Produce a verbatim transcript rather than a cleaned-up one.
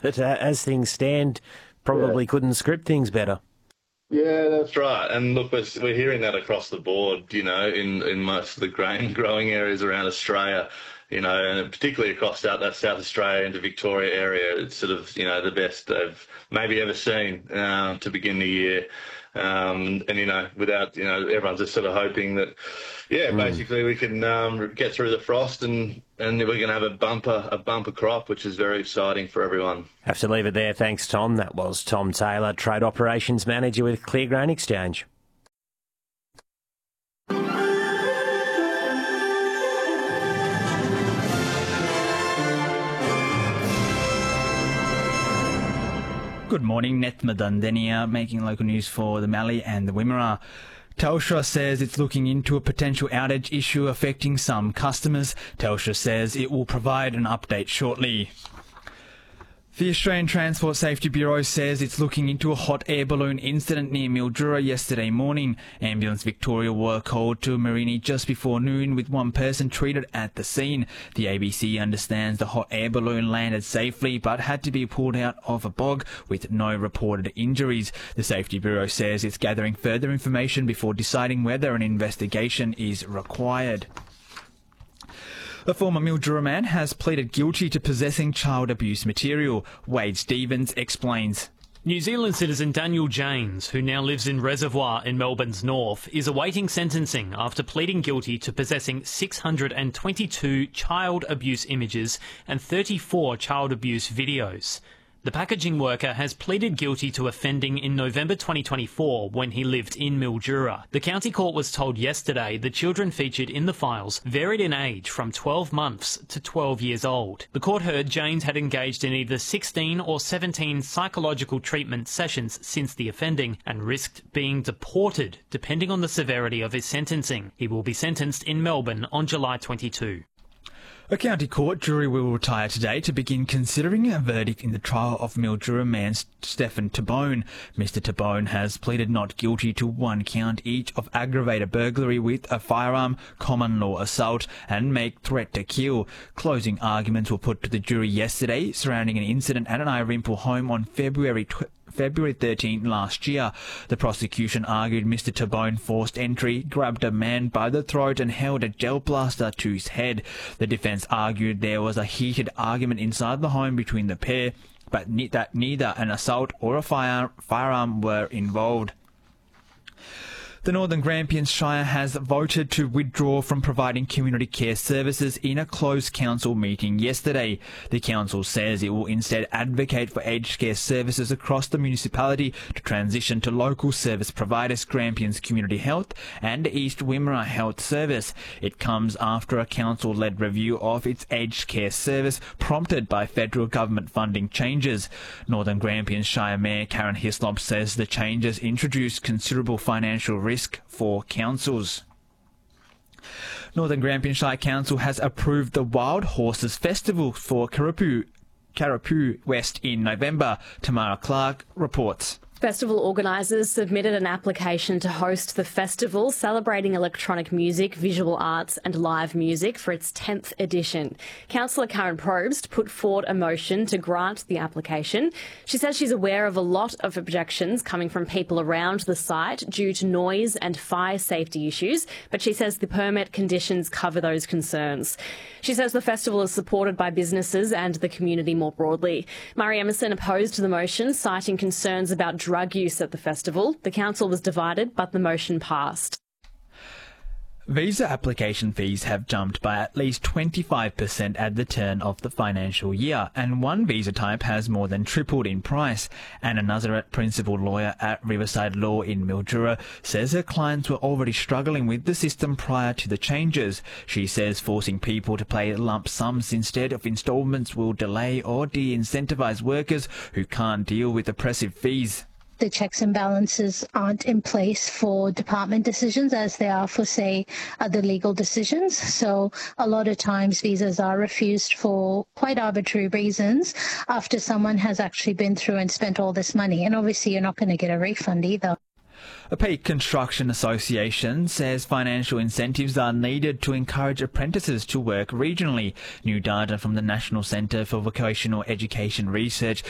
But uh, as things stand, probably yeah. couldn't script things better. Yeah, that's right. And look, we're, we're hearing that across the board, you know, in, in most of the grain growing areas around Australia, you know, and particularly across that, that South Australia into Victoria area. It's sort of, you know, the best they've maybe ever seen um, to begin the year. Um, and, you know, without, you know, everyone's just sort of hoping that, yeah, mm. basically we can um, get through the frost and, and we're going to have a bumper, a bumper crop, which is very exciting for everyone. Have to leave it there. Thanks, Tom. That was Tom Taylor, Trade Operations Manager with Clear Grain Exchange. Good morning, Nethma Dundenia, making local news for the Mallee and the Wimmera. Telstra says it's looking into a potential outage issue affecting some customers. Telstra says it will provide an update shortly. The Australian Transport Safety Bureau says it's looking into a hot air balloon incident near Mildura yesterday morning. Ambulance Victoria were called to Mereenie just before noon with one person treated at the scene. The A B C understands the hot air balloon landed safely but had to be pulled out of a bog with no reported injuries. The Safety Bureau says it's gathering further information before deciding whether an investigation is required. A former Mildura man has pleaded guilty to possessing child abuse material. Wade Stevens explains. New Zealand citizen Daniel James, who now lives in Reservoir in Melbourne's north, is awaiting sentencing after pleading guilty to possessing six hundred twenty-two child abuse images and thirty-four child abuse videos. The packaging worker has pleaded guilty to offending in November twenty twenty-four when he lived in Mildura. The county court was told yesterday the children featured in the files varied in age from twelve months to twelve years old. The court heard James had engaged in either sixteen or seventeen psychological treatment sessions since the offending and risked being deported depending on the severity of his sentencing. He will be sentenced in Melbourne on July twenty-second. A county court jury will retire today to begin considering a verdict in the trial of Mildura man Stephen Tabone. Mister Tabone has pleaded not guilty to one count each of aggravated burglary with a firearm, common law assault and make threat to kill. Closing arguments were put to the jury yesterday surrounding an incident at an Irimple home on February twelfth. February thirteenth last year. The prosecution argued Mister Tabone forced entry, grabbed a man by the throat and held a gel blaster to his head. The defence argued there was a heated argument inside the home between the pair, but ne- that neither an assault or a fire- firearm were involved. The Northern Grampians Shire has voted to withdraw from providing community care services in a closed council meeting yesterday. The council says it will instead advocate for aged care services across the municipality to transition to local service providers Grampians Community Health and East Wimmera Health Service. It comes after a council-led review of its aged care service prompted by federal government funding changes. Northern Grampians Shire Mayor Karen Hislop says the changes introduce considerable financial risk for councils. Northern Grampians Shire Council has approved the Wild Horses Festival for Karapoo, Karapoo West in November. Tamara Clark reports. Festival organisers submitted an application to host the festival celebrating electronic music, visual arts and live music for its tenth edition. Councillor Karen Probst put forward a motion to grant the application. She says she's aware of a lot of objections coming from people around the site due to noise and fire safety issues, but she says the permit conditions cover those concerns. She says the festival is supported by businesses and the community more broadly. Murray Emerson opposed the motion, citing concerns about drug use at the festival. The council was divided, but the motion passed. Visa application fees have jumped by at least twenty-five percent at the turn of the financial year, and one visa type has more than tripled in price. Anna Nazareth, principal lawyer at Riverside Law in Mildura, says her clients were already struggling with the system prior to the changes. She says forcing people to pay lump sums instead of instalments will delay or de-incentivise workers who can't deal with oppressive fees. The checks and balances aren't in place for department decisions as they are for, say, other legal decisions. So a lot of times visas are refused for quite arbitrary reasons after someone has actually been through and spent all this money. And obviously you're not going to get a refund either. A Peak Construction Association says financial incentives are needed to encourage apprentices to work regionally. New data from the National Centre for Vocational Education Research